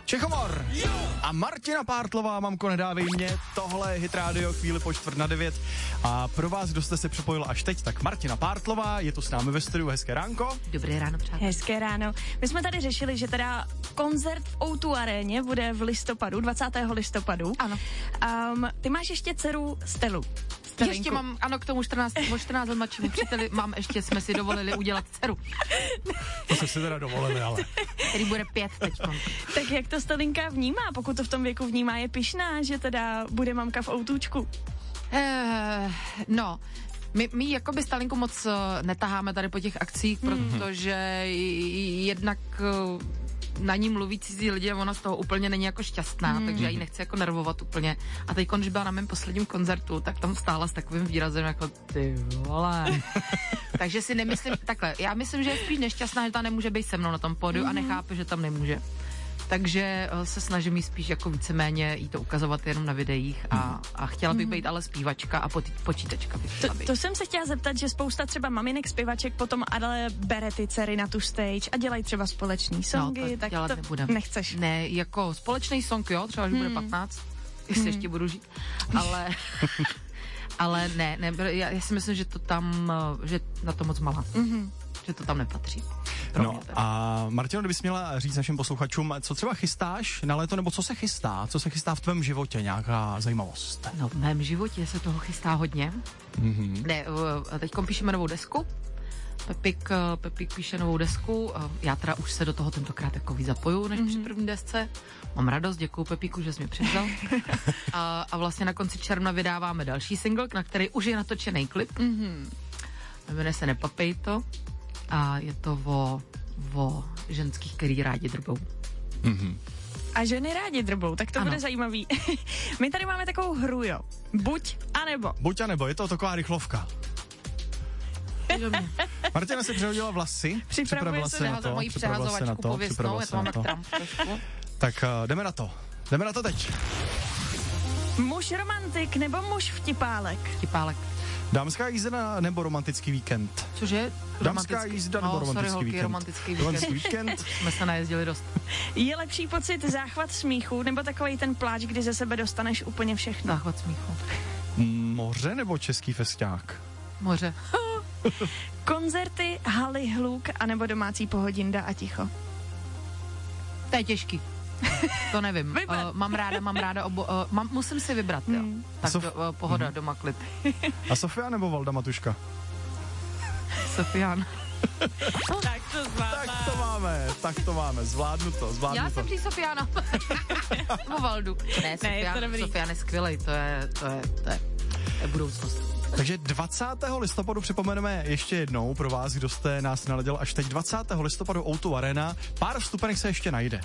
Čechomor a Martina Pártlová, mamko, nedávej mě, tohle je Hit Radio, chvíli po 8:45 a pro vás, kdo jste se připojil až teď, tak Martina Pártlová je tu s námi ve studiu, hezké ránko. Dobré ráno, přátelé. Hezké ráno. My jsme tady řešili, že teda koncert v O2 aréně bude v listopadu, 20. listopadu. Ano. Ty máš ještě dceru Stelu. Ještě mám, ano, k tomu 14 let mladšímu příteli jsme si dovolili udělat dceru. To jsme si teda dovolili, ale. Který bude 5 teďko. Tak jak to Stelinka vnímá, pokud to v tom věku vnímá, je pyšná, že teda bude mamka v O2čku? No, my jakoby Stalinku moc netaháme tady po těch akcích, protože jednak na ní mluví cizí lidi a ona z toho úplně není jako šťastná, takže já jí nechci jako nervovat úplně. A teď, když byla na mém posledním koncertu, tak tam stála s takovým výrazem jako ty vole. Takže si nemyslím, takhle, já myslím, že je spíš nešťastná, že ta nemůže být se mnou na tom pódiu a nechápe, že tam nemůže. Takže se snažím jí spíš jako víceméně jí to ukazovat jenom na videích a chtěla bych být ale zpívačka a počítačka bych chtěla být. To jsem se chtěla zeptat, že spousta třeba maminek zpěvaček potom ale bere ty dcery na tu stage a dělají třeba společný songy, no, to tak dělat to nebudem. Nechceš. Ne, jako společný song, jo, třeba, že bude 15, jestli ještě budu žít, ale ne, já si myslím, že to tam, že na to moc malá. Že to tam nepatří. No a Martino, kdybys měla říct našim posluchačům, co třeba chystáš na léto, nebo co se chystá? Co se chystá v tvém životě? Nějaká zajímavost? No v mém životě se toho chystá hodně. Ne, teďkom píšeme novou desku. Pepík píše novou desku. Já teda už se do toho tentokrát jako víc zapoju, než při první desce. Mám radost, děkuju Pepíku, že jsi mě přivzal. A vlastně na konci června vydáváme další single, na který už je natočený klip. Jmenuje se Nepapej to. A je to o ženských, který rádi drbou. A ženy rádi drbou, tak to ano. bude zajímavý. My tady máme takovou hru, jo. Buď a nebo, je to taková rychlovka. Martina si přehodila vlasy. Připravila se na moji přehazovačku pověstnou, já to mám jak Trump trošku. Tak jdeme na to. Jdeme na to teď. Muž romantik nebo muž vtipálek? Vtipálek. Dámská jízda nebo romantický víkend? Cože? Dámská jízda nebo romantický víkend? Romantický víkend. Jsme se najezdili dost. Je lepší pocit záchvat smíchu nebo takovej ten pláč, kdy ze sebe dostaneš úplně všechno? Záchvat smíchu. Moře nebo český festiák? Moře. Koncerty, haly, hluk anebo domácí pohodinda a ticho? To je těžký. To nevím. Mám ráda musím si vybrat, jo. Tak pohoda, doma klid. A Sofia nebo Valda Matuška? Sofian. Tak to máme, zvládnu to. Já jsem říct Sofiana. Nebo Valdu. Ne, Sofian je skvělej, to je budoucnost. Takže 20. listopadu připomeneme ještě jednou pro vás, kdo jste nás naleděl až teď. 20. listopadu O2 Arena. Pár vstupenek se ještě najde.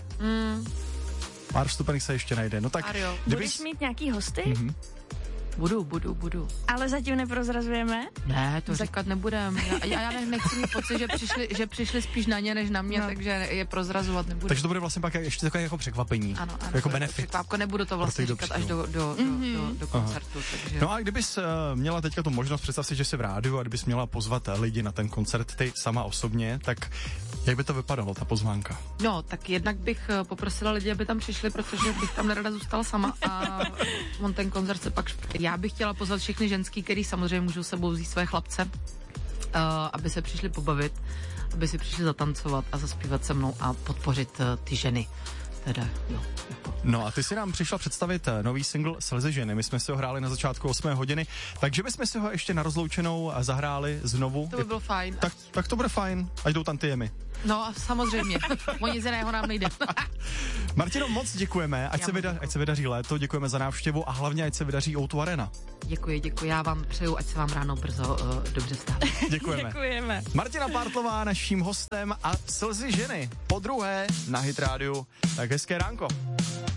No tak, Ario. Budeš mít nějaký hosty? Budu. Ale zatím neprozrazujeme? Ne, to říkat nebudem. Já nechci mít pocit, že přišli spíš na ně, než na mě, takže je prozrazovat nebudu. Takže to bude vlastně pak ještě takové jako překvapení. Ano, jako benefit. Překvápko, nebudu to vlastně říkat až do koncertu. Takže... No a kdybys měla teďka tu možnost, představ si, že jsi v rádiu a kdybys měla pozvat lidi na ten koncert ty sama osobně, tak jak by to vypadalo, ta pozvánka? No, tak jednak bych poprosila lidi, aby tam přišli, protože bych tam nerada zůstala sama a on ten koncert se pak Já bych chtěla pozvat všechny ženský, který samozřejmě můžou sebou vzít své chlapce, aby se přišli pobavit, aby si přišli zatancovat a zaspívat se mnou a podpořit ty ženy. Teda, jo. No a ty si nám přišla představit nový single Slzy ženy. My jsme si ho hráli na začátku 8 hodiny, takže bychom si ho ještě na rozloučenou zahráli znovu. To by bylo fajn. Tak to bude fajn, až jdou tantiemi. No samozřejmě, o nic jiného nám nejde. Martino, moc děkujeme, ať se vydaří léto, děkujeme za návštěvu a hlavně ať se vydaří O2 Arena. Děkuji, já vám přeju, ať se vám ráno brzo dobře stává. Děkujeme. Martina Pártlová naším hostem a Slzy ženy podruhé na Hit Rádiu. Tak hezké ránko.